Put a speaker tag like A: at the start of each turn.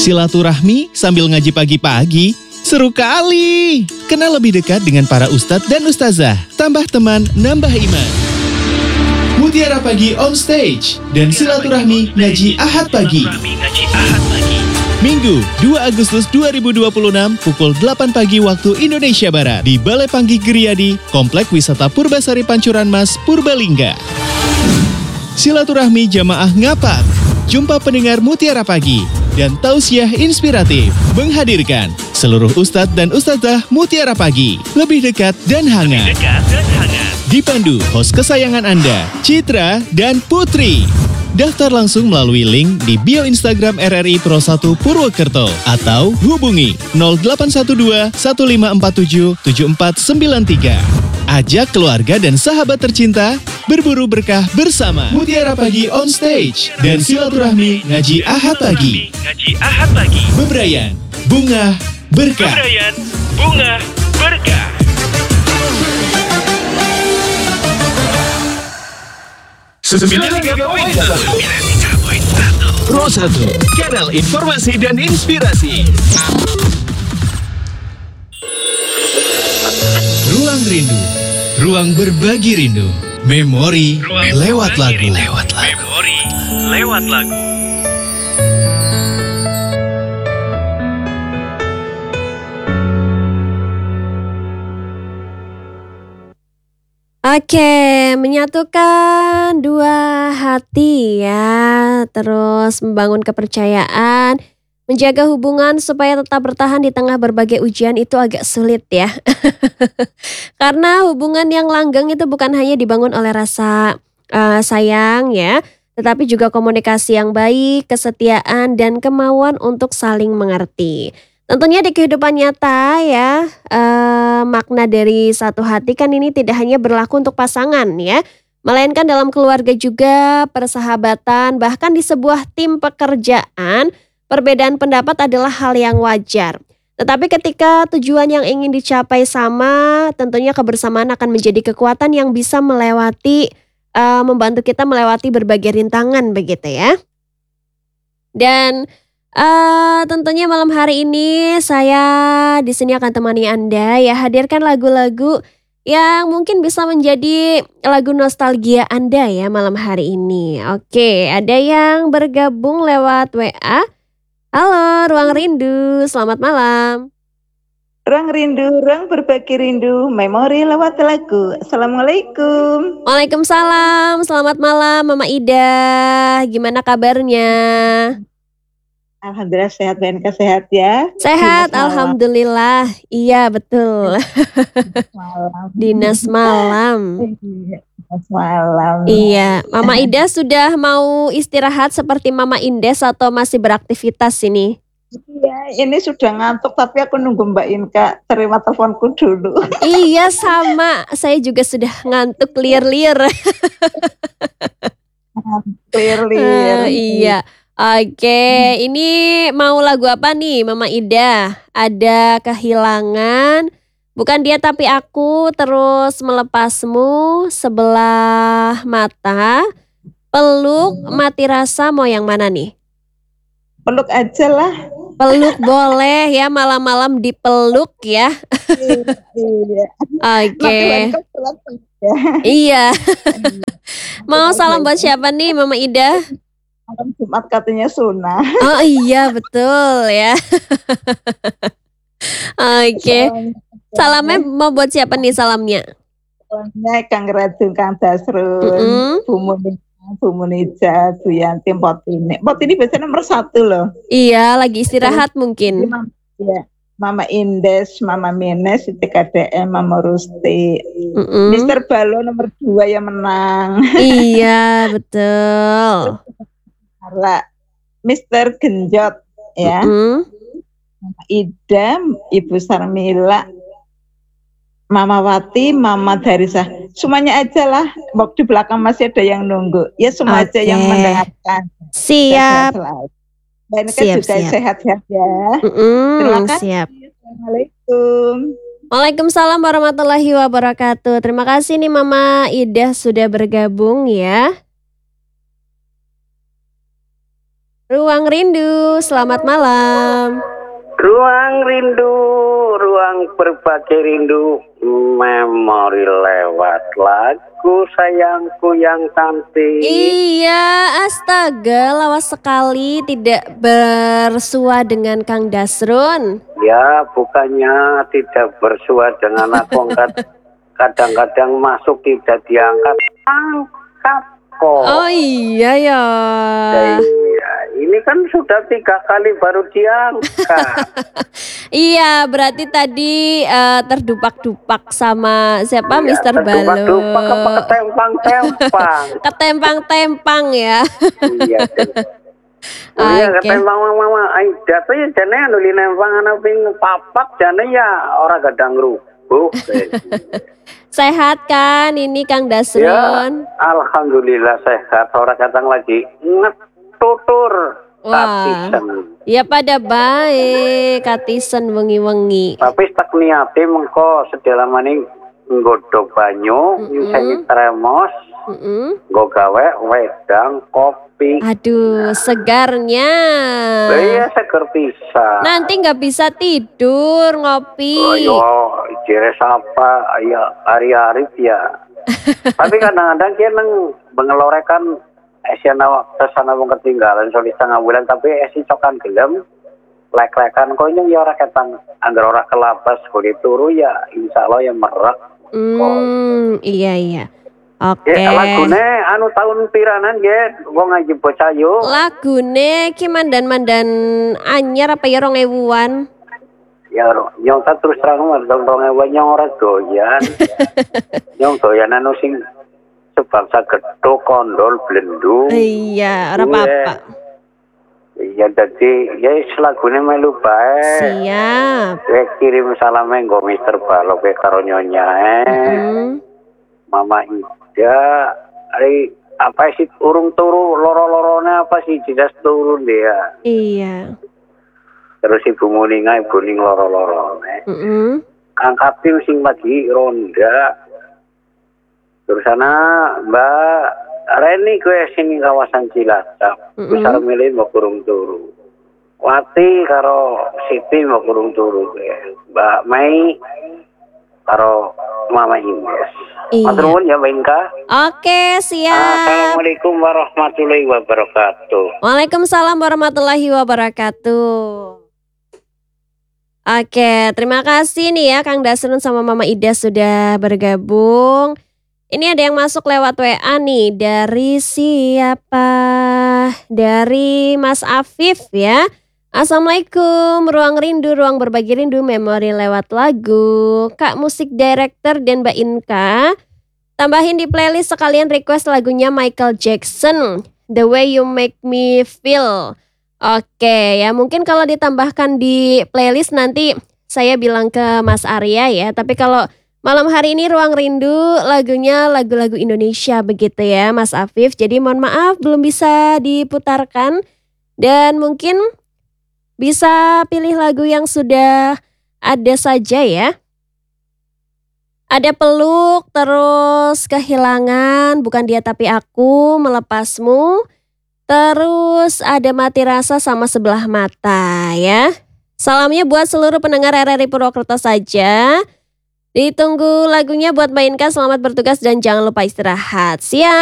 A: Silaturahmi sambil ngaji pagi-pagi, seru kali. Kenal lebih dekat dengan para ustadz dan ustazah. Tambah teman, nambah iman. Mutiara Pagi on stage dan silaturahmi ngaji Ahad pagi. Minggu 2 Agustus 2026 pukul 8 pagi waktu Indonesia Barat di Balai Panggih Geriyadi, Komplek Wisata Purbasari Pancuran Mas, Purbalingga. Silaturahmi jamaah ngapak, jumpa pendengar Mutiara Pagi, dan tausiah inspiratif menghadirkan seluruh ustadz dan ustazah Mutiara Pagi, lebih dekat dan hangat. Dipandu host kesayangan Anda, Citra dan Putri. Daftar langsung melalui link di bio Instagram RRI Pro 1 Purwokerto atau hubungi 0812 1547 7493. Ajak keluarga dan sahabat tercinta berburu berkah bersama Mutiara Pagi on stage dan silaturahmi ngaji Ahad pagi. Bebrayan, bunga, berkah. 93.1 Pro 1, kanal informasi dan inspirasi. Ruang rindu, ruang berbagi rindu. Memori lewat lagu.
B: Oke, menyatukan dua hati ya, terus membangun kepercayaan, menjaga hubungan supaya tetap bertahan di tengah berbagai ujian itu agak sulit ya. Karena hubungan yang langgeng itu bukan hanya dibangun oleh rasa sayang ya, tetapi juga komunikasi yang baik, kesetiaan, dan kemauan untuk saling mengerti. Tentunya di kehidupan nyata ya, makna dari satu hati kan ini tidak hanya berlaku untuk pasangan ya, melainkan dalam keluarga juga, persahabatan, bahkan di sebuah tim pekerjaan, perbedaan pendapat adalah hal yang wajar. Tetapi ketika tujuan yang ingin dicapai sama, tentunya kebersamaan akan menjadi kekuatan yang bisa membantu kita melewati berbagai rintangan begitu ya. Dan tentunya malam hari ini saya di sini akan temani Anda ya, hadirkan lagu-lagu yang mungkin bisa menjadi lagu nostalgia Anda ya malam hari ini. Oke, ada yang bergabung lewat WA. Halo, Ruang Rindu, selamat malam.
C: Ruang rindu, ruang berbagi rindu, memori lewat lagu. Assalamualaikum.
B: Waalaikumsalam, selamat malam Mama Ida. Gimana kabarnya?
C: Alhamdulillah sehat dan sehat ya.
B: Sehat, alhamdulillah. Iya betul. Dinas malam.
C: Dinas malam.
B: Iya, Mama Ida sudah mau istirahat seperti Mama Indes atau masih beraktivitas ini?
C: Iya, ini sudah ngantuk tapi aku nunggu Mbak Inka terima teleponku dulu.
B: Iya sama, saya juga sudah ngantuk liar-liar. Iya. Oke, ini mau lagu apa nih Mama Ida? Ada Kehilangan, Bukan Dia Tapi Aku, terus Melepasmu, Sebelah Mata, Peluk, Mati Rasa, mau yang mana nih?
C: Peluk aja lah.
B: Peluk boleh ya, malam-malam dipeluk ya.
C: Iya.
B: Oke. Iya. Mau salam buat siapa nih Mama Ida?
C: Malam Jumat katanya sunnah.
B: Oh iya betul ya. Oke. Salamnya mau buat siapa nih salamnya?
C: Salamnya Kang Radu, Kang Dasrun, Bu Munija, Bu Yanti, Pot ini biasanya nomor 1 loh.
B: Iya, lagi istirahat mungkin.
C: Iya. Mama Indes, Mama Mines, TKDM, Mama Rusti, Mister Balo nomor 2 yang menang.
B: Iya betul.
C: Mister Genjot ya, Mama Ida, Ibu Sarmila, Mama Wati, Mama Darisa, semuanya aja lah. Di belakang masih ada yang nunggu. Ya semua aja yang mendengarkan.
B: Siap.
C: Dan kan juga sehat-sehat ya. Terima kasih.
B: Siap.
C: Assalamualaikum.
B: Waalaikumsalam warahmatullahi wabarakatuh. Terima kasih nih Mama Ida sudah bergabung ya. Ruang Rindu, selamat malam.
D: Ruang rindu, ruang berbagi rindu, memori lewat lagu sayangku yang cantik.
B: Iya, astaga, lawas sekali tidak bersua dengan Kang Dasrun.
D: Ya, bukannya tidak bersua dengan aku, kadang-kadang masuk tidak diangkat, angkat kok.
B: Oh iya ya.
D: Iya, ini kan sudah 3 kali baru diangkat.
B: Iya, berarti tadi terdupak-dupak sama siapa,
D: Iya,
B: Mister Balo.
D: terdupak-dupak apa ketempang-tempang.
B: Ketempang-tempang ya.
D: Iya, iya
B: Oke.
D: ketempang mama Aida tuh ya jane anu linempang ana ping papak jane ya ora gadang rubuh.
B: Sehat kan ini Kang
D: Ya,
B: Dasrun?
D: alhamdulillah sehat, ora kadang lagi ngetutur
B: Wah.
D: katisen.
B: Ya pada baik, katisen wengi-wengi.
D: Tapi tak niate mengko sedalamane nggodhog banyu, nyusahi tremos, nggo gawe wedang kopi.
B: Aduh, segarnya.
D: Iya seger pisan.
B: Nanti nggak bisa tidur ngopi.
D: Ayo, jere sapa ya hari-hari ya. Tapi kadang-kadang dia neng mengelorekan esiana waktu sana wong ketinggalan soli setengah bulan tapi esi cokan gelem lek-lekan kok ini ya ora ketang anggar ora kelabas kok dituru ya insyaallah ya merak.
B: Iya. Oke.
D: Ya lagune anu tahun piranan ya wong ngaji bocah yo.
B: Lagune ki mandan-mandan anyar apa ya 2000-an?
D: Ya nyong tak terus terang mah dong nyong ora doyan. Nyong doyan anu sing sebangsa gedhog kondol blendu.
B: Iya, ora apa-apa.
D: Iya jadi ya lagune melu bae.
B: Siap.
D: Kirim salame nggo Mister Balo ke karo nyonya Mama Ida hari apa sih urung turu loro-lorone apa sih jelas turun dia.
B: Iya.
D: Terus ibu muninga ibu ning loro-lorone. Angkatin sing lagi ronda. Terus sana Mbak Reni gue sini kawasan Cilacap. Besar milih mau kurung turu. Wati karo Siti mau kurung turu gue. Mbak Mei karo Mama Ines.
B: Iya.
D: Matur nuwun ya Mbak Inka.
B: Oke, siap.
D: Assalamualaikum warahmatullahi wabarakatuh.
B: Waalaikumsalam warahmatullahi wabarakatuh. Oke, terima kasih nih ya Kang Dasrun sama Mama Ida sudah bergabung. Ini ada yang masuk lewat WA nih dari siapa? Dari Mas Afif ya. Assalamualaikum, ruang rindu, ruang berbagi rindu, memori lewat lagu. Kak Musik Director dan Mbak Inka, tambahin di playlist sekalian request lagunya Michael Jackson, The Way You Make Me Feel. Oke ya, mungkin kalau ditambahkan di playlist nanti saya bilang ke Mas Arya ya. Tapi kalau malam hari ini ruang rindu lagunya lagu-lagu Indonesia begitu ya Mas Afif. Jadi mohon maaf belum bisa diputarkan. Dan mungkin bisa pilih lagu yang sudah ada saja ya. Ada peluk, terus kehilangan, bukan dia tapi aku, melepasmu. Terus ada mati rasa sama sebelah mata ya. Salamnya buat seluruh pendengar RRI Purwokerto saja. Ditunggu lagunya buat Mbak Inka, selamat bertugas dan jangan lupa istirahat. Siap.